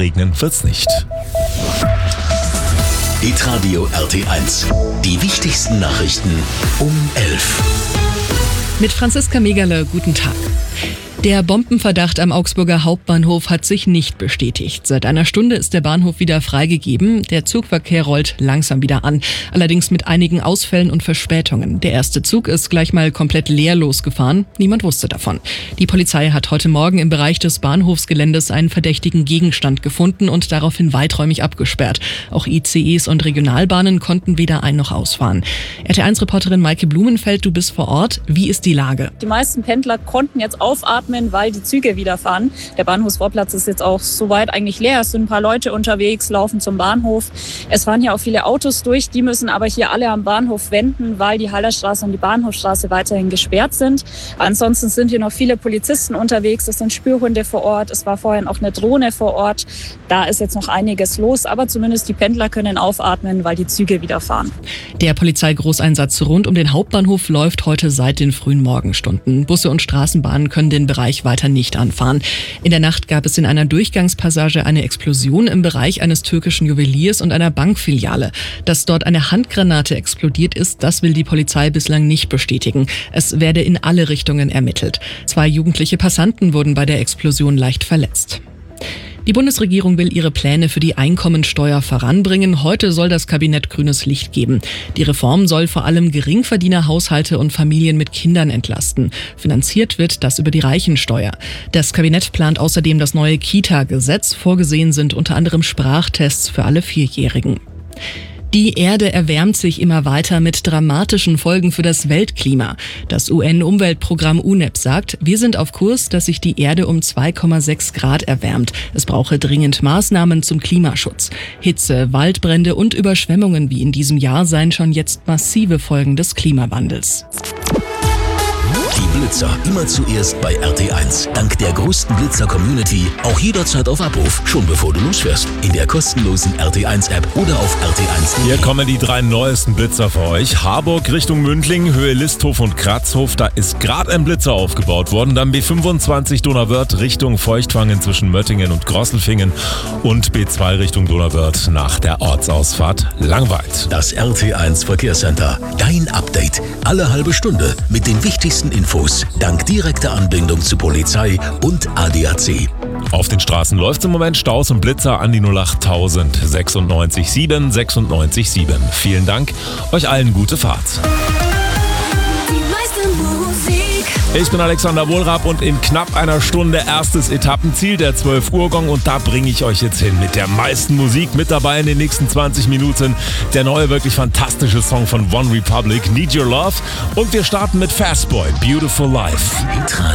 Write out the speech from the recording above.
regnen wird's nicht. Hitradio RT1. Die wichtigsten Nachrichten um 11. Mit Franziska Megerle, guten Tag. Der Bombenverdacht am Augsburger Hauptbahnhof hat sich nicht bestätigt. Seit einer Stunde ist der Bahnhof wieder freigegeben. Der Zugverkehr rollt langsam wieder an. Allerdings mit einigen Ausfällen und Verspätungen. Der erste Zug ist gleich mal komplett leer losgefahren. Niemand wusste davon. Die Polizei hat heute Morgen im Bereich des Bahnhofsgeländes einen verdächtigen Gegenstand gefunden und daraufhin weiträumig abgesperrt. Auch ICEs und Regionalbahnen konnten weder ein- noch ausfahren. RT1-Reporterin Maike Blumenfeld, du bist vor Ort. Wie ist die Lage? Die meisten Pendler konnten jetzt aufatmen, weil die Züge wieder fahren. Der Bahnhofsvorplatz ist jetzt auch soweit eigentlich leer. Es sind ein paar Leute unterwegs, laufen zum Bahnhof. Es fahren hier auch viele Autos durch. Die müssen aber hier alle am Bahnhof wenden, weil die Hallerstraße und die Bahnhofstraße weiterhin gesperrt sind. Ansonsten sind hier noch viele Polizisten unterwegs. Es sind Spürhunde vor Ort. Es war vorhin auch eine Drohne vor Ort. Da ist jetzt noch einiges los. Aber zumindest die Pendler können aufatmen, weil die Züge wieder fahren. Der Polizeigroßeinsatz rund um den Hauptbahnhof läuft heute seit den frühen Morgenstunden. Busse und Straßenbahnen können den Bereich weiter nicht anfahren. In der Nacht gab es in einer Durchgangspassage eine Explosion im Bereich eines türkischen Juweliers und einer Bankfiliale. Dass dort eine Handgranate explodiert ist, das will die Polizei bislang nicht bestätigen. Es werde in alle Richtungen ermittelt. 2 jugendliche Passanten wurden bei der Explosion leicht verletzt. Die Bundesregierung will ihre Pläne für die Einkommensteuer voranbringen. Heute soll das Kabinett grünes Licht geben. Die Reform soll vor allem Geringverdienerhaushalte und Familien mit Kindern entlasten. Finanziert wird das über die Reichensteuer. Das Kabinett plant außerdem das neue Kita-Gesetz. Vorgesehen sind unter anderem Sprachtests für alle 4-Jährigen. Die Erde erwärmt sich immer weiter mit dramatischen Folgen für das Weltklima. Das UN-Umweltprogramm UNEP sagt, wir sind auf Kurs, dass sich die Erde um 2,6 Grad erwärmt. Es brauche dringend Maßnahmen zum Klimaschutz. Hitze, Waldbrände und Überschwemmungen wie in diesem Jahr seien schon jetzt massive Folgen des Klimawandels. Die Blitzer immer zuerst bei RT1. Dank der größten Blitzer-Community auch jederzeit auf Abruf, schon bevor du losfährst. In der kostenlosen RT1-App oder auf RT1.de. Hier kommen die 3 neuesten Blitzer für euch. Harburg Richtung Mündling, Höhe Listhof und Kratzhof, da ist gerade ein Blitzer aufgebaut worden. Dann B25 Donauwörth Richtung Feuchtwangen zwischen Möttingen und Grosselfingen und B2 Richtung Donauwörth nach der Ortsausfahrt Langweid. Das RT1 Verkehrscenter. Dein Update. Alle halbe Stunde mit den wichtigsten Infos. Dank direkter Anbindung zu Polizei und ADAC. Auf den Straßen läuft im Moment Staus und Blitzer an die 08000 96 7 96 7. Vielen Dank, euch allen gute Fahrt. Ich bin Alexander Wohlrab und in knapp einer Stunde erstes Etappenziel, der 12-Uhr-Gong, und da bringe ich euch jetzt hin mit der meisten Musik. Mit dabei in den nächsten 20 Minuten der neue, wirklich fantastische Song von One Republic, Need Your Love, und wir starten mit Fastboy, Beautiful Life.